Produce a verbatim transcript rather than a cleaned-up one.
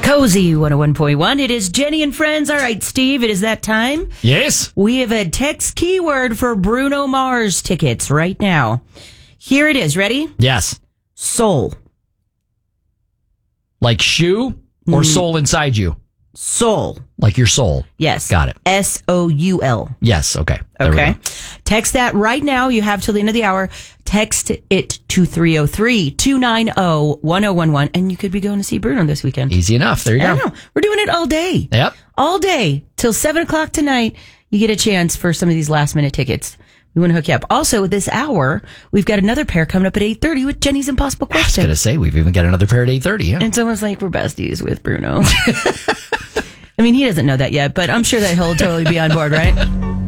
Cozy one oh one point one. It is Jenny and Friends. All right, Steve, it is that time. Yes. We have a text keyword for Bruno Mars tickets right now. Here it is. Ready? Yes. Soul. Like shoe or Mm. soul inside you? Soul. Like your soul. Yes. Got it. S O U L. Yes. Okay. There we Okay. go. Text that right now. You have till the end of the hour. Text it to three oh three, two nine oh, one oh one one. And you could be going to see Bruno this weekend. Easy enough. There you I go. know. We're doing it all day. Yep. All day. Till seven o'clock tonight. You get a chance for some of these last minute tickets. We want to hook you up. Also, this hour, we've got another pair coming up at eight thirty with Jenny's Impossible I was Question. going to say, we've even got another pair at eight thirty. Yeah. It's almost like we're besties with Bruno. I mean, he doesn't know that yet, but I'm sure that he'll totally be on board, right?